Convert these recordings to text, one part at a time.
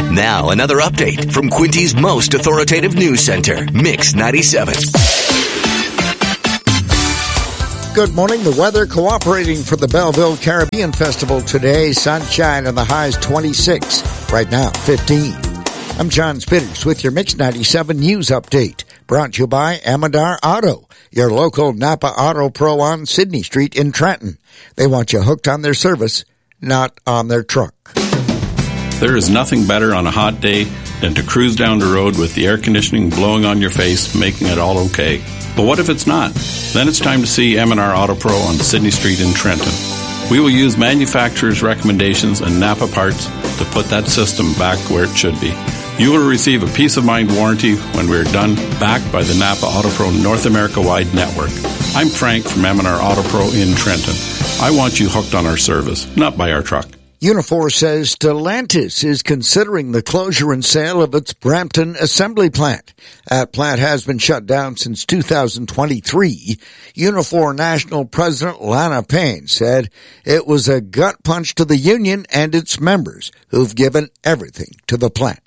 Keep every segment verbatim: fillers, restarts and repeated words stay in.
Now, another update from Quinty's most authoritative news center, Mix ninety-seven. Good morning. The weather cooperating for the Belleville Caribbean Festival today. Sunshine and the highs twenty-six. Right now, fifteen. I'm John Spitters with your Mix ninety-seven news update. Brought to you by Amadar Auto, your local Napa Auto Pro on Sydney Street in Trenton. They want you hooked on their service, not on their truck. There is nothing better on a hot day than to cruise down the road with the air conditioning blowing on your face, making it all okay. But what if it's not? Then it's time to see M and R Auto Pro on Sydney Street in Trenton. We will use manufacturer's recommendations and Napa parts to put that system back where it should be. You will receive a peace of mind warranty when we're done, backed by the Napa Auto Pro North America-wide network. I'm Frank from M and R Auto Pro in Trenton. I want you hooked on our service, not by our truck. Unifor says Stellantis is considering the closure and sale of its Brampton assembly plant. That plant has been shut down since two thousand twenty-three. Unifor National President Lana Payne said it was a gut punch to the union and its members who've given everything to the plant.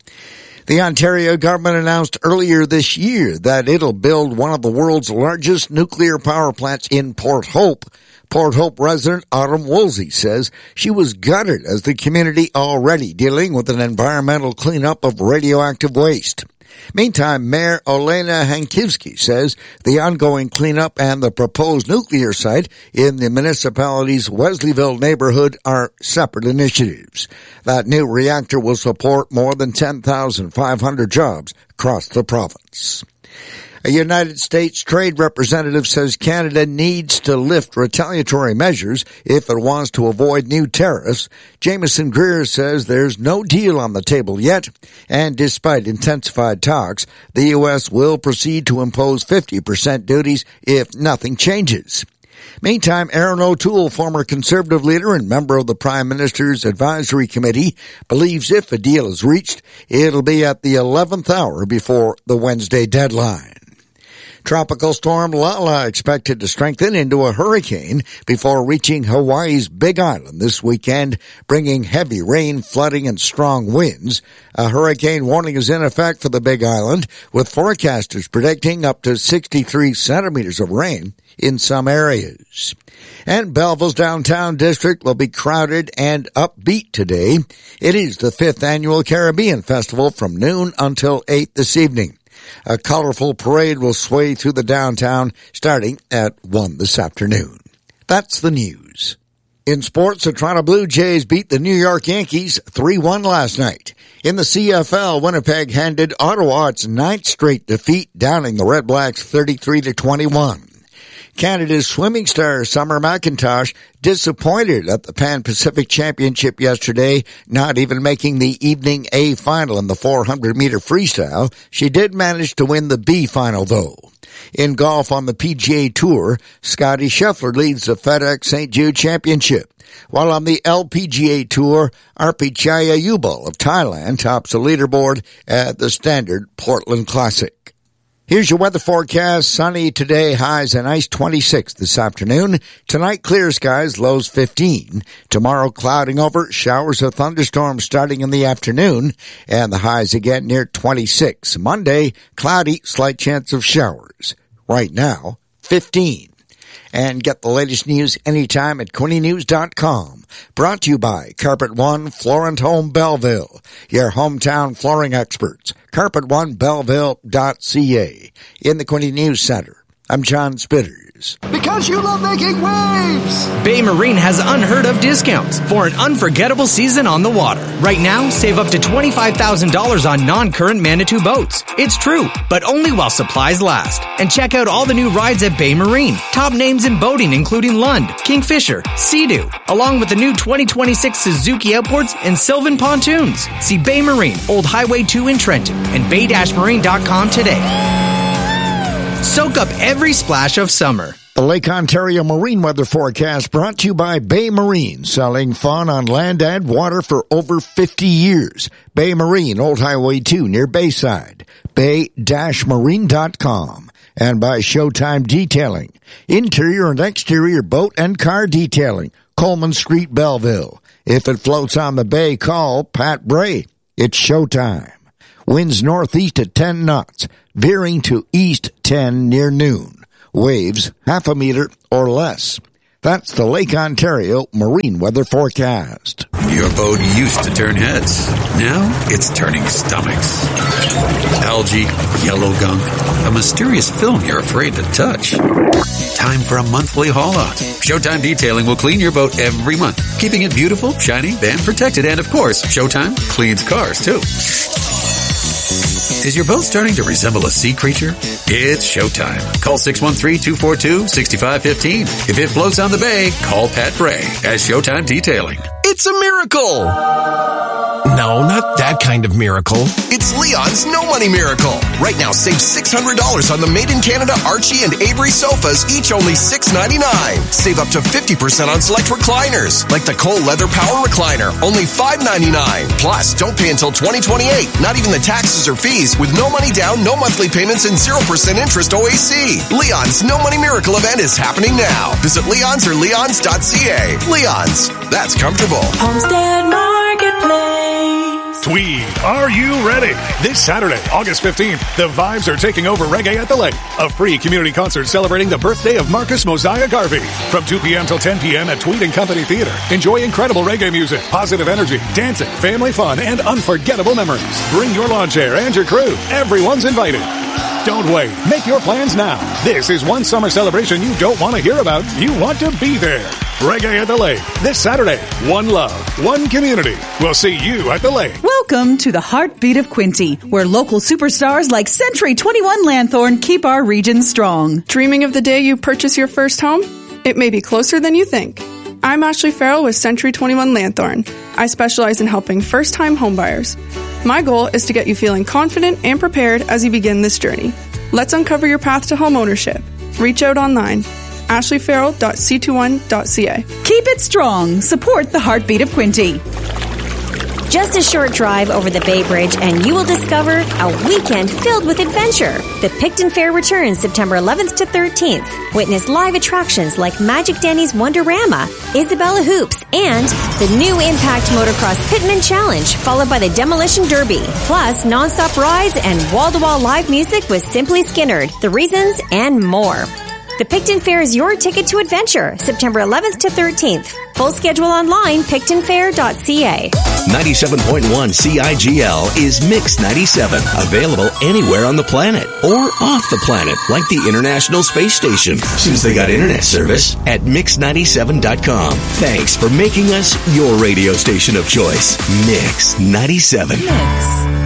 The Ontario government announced earlier this year that it'll build one of the world's largest nuclear power plants in Port Hope. Port Hope resident Autumn Woolsey says she was gutted as the community already dealing with an environmental cleanup of radioactive waste. Meantime, Mayor Olena Hankivsky says the ongoing cleanup and the proposed nuclear site in the municipality's Wesleyville neighborhood are separate initiatives. That new reactor will support more than ten thousand five hundred jobs across the province. A United States trade representative says Canada needs to lift retaliatory measures if it wants to avoid new tariffs. Jameson Greer says there's no deal on the table yet, and despite intensified talks, the U S will proceed to impose fifty percent duties if nothing changes. Meantime, Aaron O'Toole, former Conservative leader and member of the Prime Minister's Advisory Committee, believes if a deal is reached, it'll be at the eleventh hour before the Wednesday deadline. Tropical storm Lala expected to strengthen into a hurricane before reaching Hawaii's Big Island this weekend, bringing heavy rain, flooding, and strong winds. A hurricane warning is in effect for the Big Island, with forecasters predicting up to sixty-three centimeters of rain in some areas. And Belleville's downtown district will be crowded and upbeat today. It is the fifth annual Caribbean Festival from noon until eight this evening. A colorful parade will sway through the downtown starting at one this afternoon. That's the news. In sports, the Toronto Blue Jays beat the New York Yankees three one last night. In the C F L, Winnipeg handed Ottawa its ninth straight defeat, downing the Red Blacks thirty-three to twenty-one. Canada's swimming star Summer McIntosh disappointed at the Pan Pacific Championship yesterday, not even making the evening A final in the four hundred meter freestyle. She did manage to win the B final, though. In golf on the P G A Tour, Scottie Scheffler leads the FedEx Saint Jude Championship, while on the L P G A Tour, Arpichaya Yubal of Thailand tops the leaderboard at the standard Portland Classic. Here's your weather forecast. Sunny today, highs and ice twenty-six this afternoon. Tonight, clear skies, lows fifteen. Tomorrow, clouding over, showers or thunderstorms starting in the afternoon, and the highs again near twenty-six. Monday, cloudy, slight chance of showers. Right now, fifteen. And get the latest news anytime at Quinty News dot com. Brought to you by Carpet One Florent Home Belleville, your hometown flooring experts. carpet one belleville dot c a. In the Quinty News Center, I'm John Spitters. Because you love making waves! Bay Marine has unheard of discounts for an unforgettable season on the water. Right now, save up to twenty-five thousand dollars on non-current Manitou boats. It's true, but only while supplies last. And check out all the new rides at Bay Marine. Top names in boating including Lund, Kingfisher, Sea-Doo, along with the new twenty twenty-six Suzuki Outboards and Sylvan Pontoons. See Bay Marine, Old Highway two in Trenton, and bay dash marine dot com today. Soak up every splash of summer. The Lake Ontario Marine Weather Forecast brought to you by Bay Marine, selling fun on land and water for over fifty years. Bay Marine, Old Highway two near Bayside. bay dash marine dot com. And by Showtime Detailing, interior and exterior boat and car detailing. Coleman Street, Belleville. If it floats on the bay, call Pat Bray. It's showtime. Winds northeast at ten knots, veering to east ten near noon. Waves half a meter or less. That's the Lake Ontario Marine Weather Forecast. Your boat used to turn heads. Now it's turning stomachs. Algae, yellow gunk, a mysterious film you're afraid to touch. Time for a monthly haul-out. Showtime Detailing will clean your boat every month, keeping it beautiful, shiny, and protected. And of course, Showtime cleans cars too. Is your boat starting to resemble a sea creature? It's showtime. Call six one three, two four two, six five one five. If it floats on the bay, call Pat Bray at Showtime Detailing. It's a miracle! No, not that kind of miracle. It's Leon's No Money Miracle. Right now, save six hundred dollars on the Made in Canada Archie and Avery sofas, each only six ninety-nine. Save up to fifty percent on select recliners, like the Cole Leather Power Recliner, only five ninety-nine. Plus, don't pay until twenty twenty-eight, not even the taxes or fees, with no money down, no monthly payments, and zero percent interest O A C. Leon's No Money Miracle event is happening now. Visit Leon's or leons dot c a. Leon's, that's comfortable. Homestead Marketplace. Tweed, are you ready? This Saturday, August fifteenth, the Vibes are taking over Reggae at the Lake, a free community concert celebrating the birthday of Marcus Mosiah Garvey. From two p.m. till ten p.m. at Tweed and Company Theater. Enjoy incredible reggae music, positive energy, dancing, family fun, and unforgettable memories. Bring your lawn chair and your crew. Everyone's invited. Don't wait. Make your plans now. This is one summer celebration you don't want to hear about. You want to be there. Reggae at the Lake. This Saturday. One love. One community. We'll see you at the lake. Welcome to the Heartbeat of Quinte, where local superstars like Century twenty-one Lanthorn keep our region strong. Dreaming of the day you purchase your first home? It may be closer than you think. I'm Ashley Farrell with Century twenty-one Lanthorn. I specialize in helping first-time homebuyers. My goal is to get you feeling confident and prepared as you begin this journey. Let's uncover your path to home ownership. Reach out online. ashley farrell dot c twenty-one dot c a. Keep it strong. Support the Heartbeat of Quinte. Just a short drive over the Bay Bridge and you will discover a weekend filled with adventure. The Picton Fair returns September eleventh to thirteenth. Witness live attractions like Magic Danny's Wonderama, Isabella Hoops, and the new Impact Motocross Pitman Challenge, followed by the Demolition Derby. Plus, nonstop rides and wall-to-wall live music with Simply Skinnerd, The Reasons, and more. The Picton Fair is your ticket to adventure, September eleventh to thirteenth. Full schedule online, picton fair dot c a. ninety-seven point one C I G L is Mix ninety-seven. Available anywhere on the planet or off the planet, like the International Space Station, since they got internet service at mix ninety-seven dot com. Thanks for making us your radio station of choice. Mix ninety-seven. Mix.